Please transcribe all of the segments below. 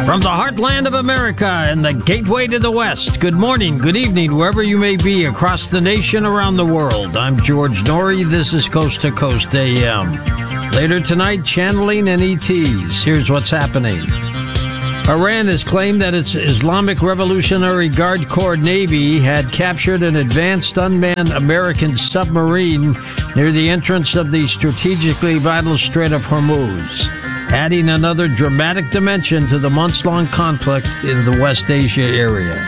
From the heartland of America and the gateway to the West, good morning, good evening, wherever you may be across the nation, around the world. I'm George Norrie. This is Coast to Coast AM. Later tonight, channeling and ETs. Here's what's happening. Iran has claimed that its Islamic Revolutionary Guard Corps Navy had captured an advanced unmanned American submarine near the entrance of the strategically vital Strait of Hormuz, adding another dramatic dimension to the months-long conflict in the West Asia area.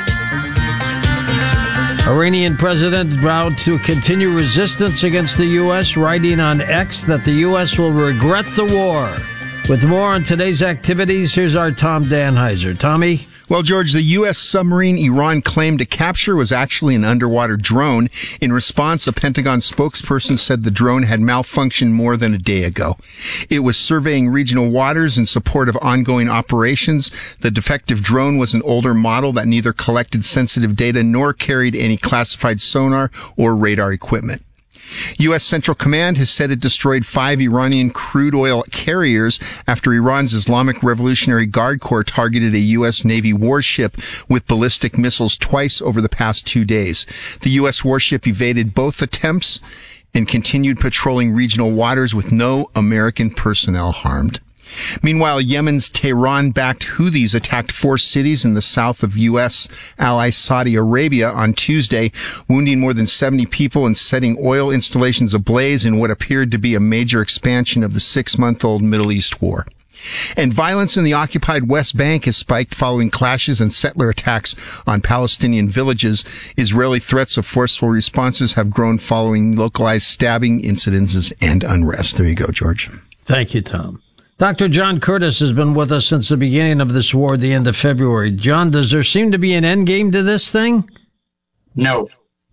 Iranian president vowed to continue resistance against the U.S., writing on X that the U.S. will regret the war. With more on today's activities, here's our Tom Danheiser. Tommy? Well, George, the U.S. submarine Iran claimed to capture was actually an underwater drone. In response, a Pentagon spokesperson said the drone had malfunctioned more than a day ago. It was surveying regional waters in support of ongoing operations. The defective drone was an older model that neither collected sensitive data nor carried any classified sonar or radar equipment. U.S. Central Command has said it destroyed 5 Iranian crude oil carriers after Iran's Islamic Revolutionary Guard Corps targeted a U.S. Navy warship with ballistic missiles twice over the past 2 days. The U.S. warship evaded both attempts and continued patrolling regional waters with no American personnel harmed. Meanwhile, Yemen's Tehran-backed Houthis attacked 4 cities in the south of U.S. ally Saudi Arabia on Tuesday, wounding more than 70 people and setting oil installations ablaze in what appeared to be a major expansion of the 6-month-old Middle East war. And violence in the occupied West Bank has spiked following clashes and settler attacks on Palestinian villages. Israeli threats of forceful responses have grown following localized stabbing incidences and unrest. There you go, George. Thank you, Tom. Dr. John Curtis has been with us since the beginning of this war, the end of February. John, does there seem to be an end game to this thing? No.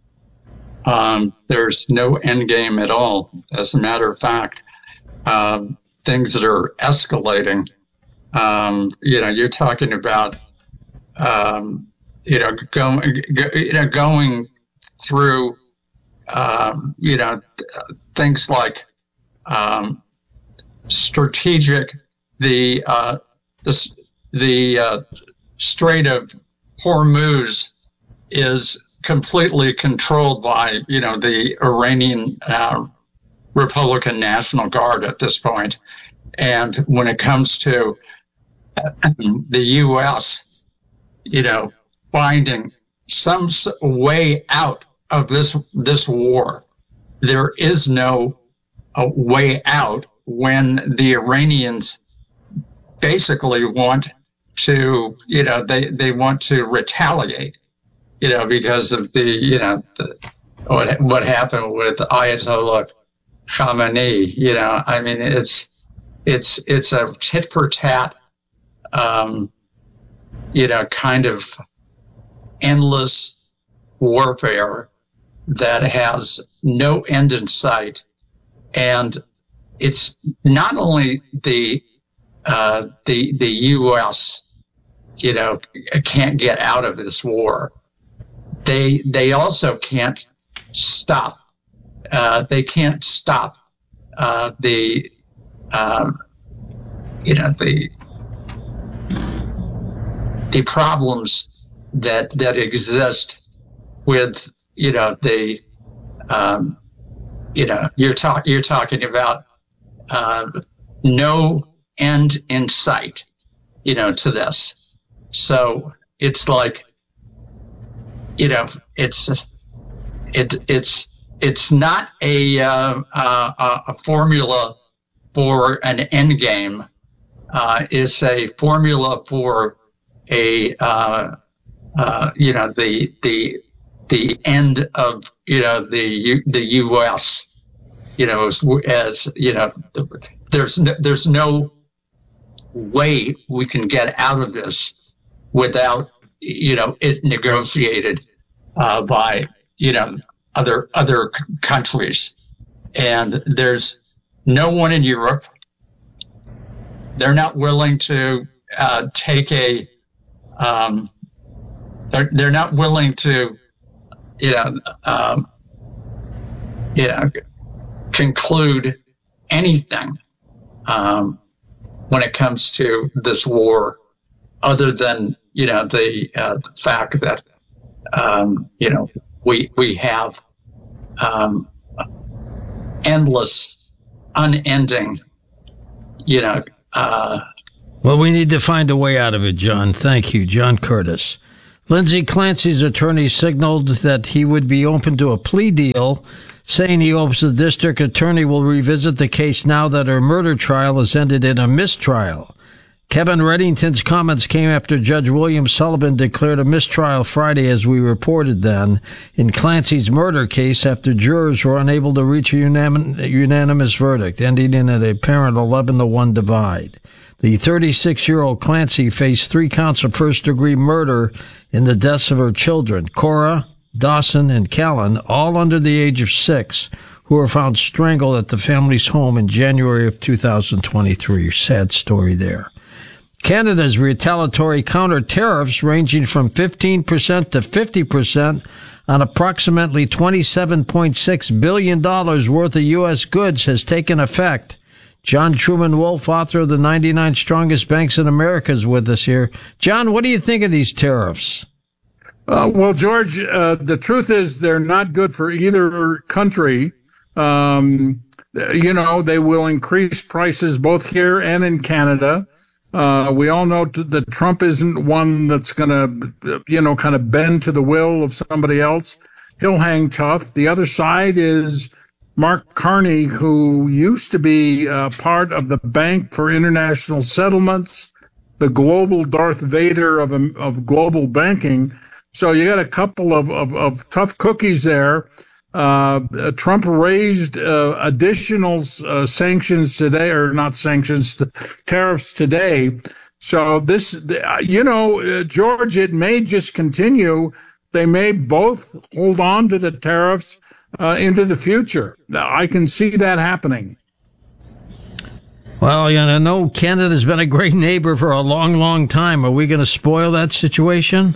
There's no end game at all. As a matter of fact, things that are escalating, you're talking about, going through, things like, strategic, the Strait of Hormuz is completely controlled by, the Iranian Republican National Guard at this point. And when it comes to the U.S., finding some way out of this war, there is no way out when the Iranians basically want to, they want to retaliate, because of what happened with Ayatollah Khamenei. I mean, it's a tit for tat, kind of endless warfare that has no end in sight. And it's not only the U.S., can't get out of this war. They also can't stop. They can't stop the problems that exist with you're talking about no end in sight, to this. So it's like, it's not a formula for an end game. It's a formula for the end of the U.S. There's no way we can get out of this without it negotiated by other countries, and there's no one in Europe. They're not willing to take a. They're not willing to, conclude anything when it comes to this war, other than, the fact that, we have endless, unending, Well, we need to find a way out of it, John. Thank you, John Curtis. Lindsay Clancy's attorney signaled that he would be open to a plea deal, saying he hopes the district attorney will revisit the case now that her murder trial has ended in a mistrial. Kevin Reddington's comments came after Judge William Sullivan declared a mistrial Friday, as we reported then, in Clancy's murder case after jurors were unable to reach a unanimous verdict, ending in an apparent 11-1 divide. The 36-year-old Clancy faced 3 counts of first-degree murder in the deaths of her children, Cora, Dawson, and Callan, all under the age of 6, who were found strangled at the family's home in January of 2023. Sad story there. Canada's retaliatory counter-tariffs ranging from 15% to 50% on approximately $27.6 billion worth of U.S. goods has taken effect. John Truman Wolfe, author of the 99 Strongest Banks in America, is with us here. John, what do you think of these tariffs? Well, George, the truth is they're not good for either country. They will increase prices both here and in Canada. We all know that Trump isn't one that's going to, kind of bend to the will of somebody else. He'll hang tough. The other side is Mark Carney, who used to be part of the Bank for International Settlements, the global Darth Vader of global banking. So you got a couple of tough cookies there. Trump raised additional sanctions today, or not sanctions, tariffs today. So this, George, it may just continue. They may both hold on to the tariffs into the future. I can see that happening. Well, I know Canada's been a great neighbor for a long, long time. Are we going to spoil that situation?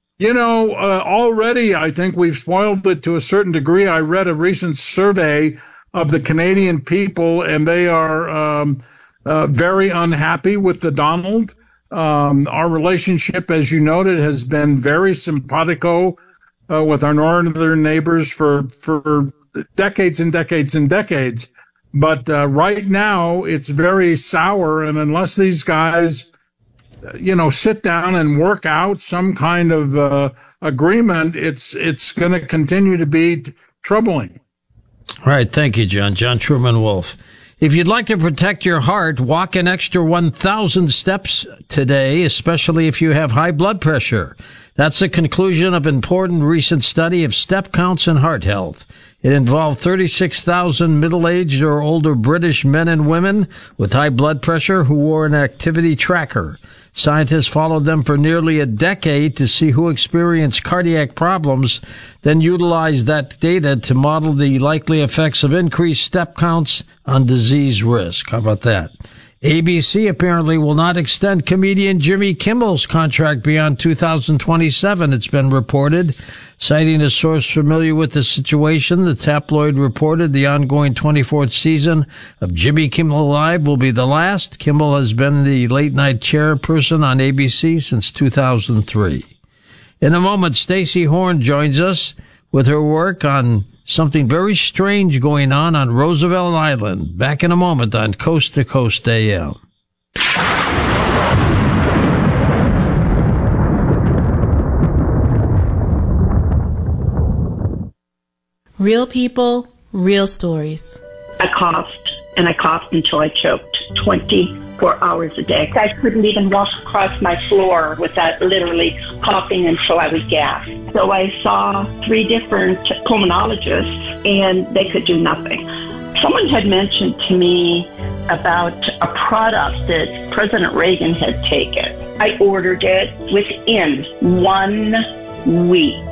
Already I think we've spoiled it to a certain degree. I read a recent survey of the Canadian people, and they are very unhappy with the Donald. Our relationship, as you noted, has been very simpatico with our northern neighbors for decades and decades and decades. But right now, it's very sour, and unless these guys sit down and work out some kind of agreement, it's going to continue to be troubling. All right. Thank you, John. John Truman Wolfe. If you'd like to protect your heart, walk an extra 1,000 steps today, especially if you have high blood pressure. That's the conclusion of an important recent study of step counts and heart health. It involved 36,000 middle-aged or older British men and women with high blood pressure who wore an activity tracker. Scientists followed them for nearly a decade to see who experienced cardiac problems, then utilized that data to model the likely effects of increased step counts on disease risk. How about that? ABC apparently will not extend comedian Jimmy Kimmel's contract beyond 2027, it's been reported. Citing a source familiar with the situation, the tabloid reported the ongoing 24th season of Jimmy Kimmel Live will be the last. Kimmel has been the late-night chairperson on ABC since 2003. In a moment, Stacey Horn joins us with her work on something very strange going on Roosevelt Island. Back in a moment on Coast to Coast AM. Real people, real stories. I coughed until I choked 24 hours a day. I couldn't even walk across my floor without literally coughing until I would gasp. So I saw 3 different pulmonologists, and they could do nothing. Someone had mentioned to me about a product that President Reagan had taken. I ordered it within 1 week.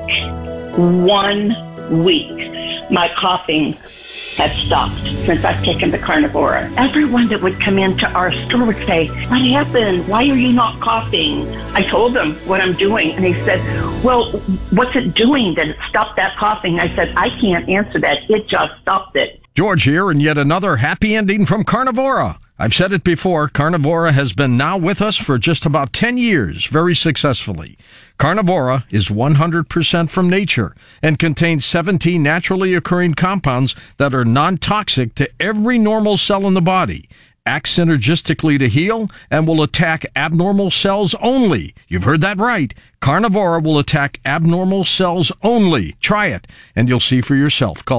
1 week. My coughing had stopped since I've taken the Carnivora. Everyone that would come into our store would say, "What happened? Why are you not coughing?" I told them what I'm doing, and they said, "Well, what's it doing that it stopped that coughing?" I said, "I can't answer that. It just stopped it." George here, and yet another happy ending from Carnivora. I've said it before, Carnivora has been now with us for just about 10 years, very successfully. Carnivora is 100% from nature and contains 17 naturally occurring compounds that are non-toxic to every normal cell in the body, act synergistically to heal, and will attack abnormal cells only. You've heard that right. Carnivora will attack abnormal cells only. Try it, and you'll see for yourself. Call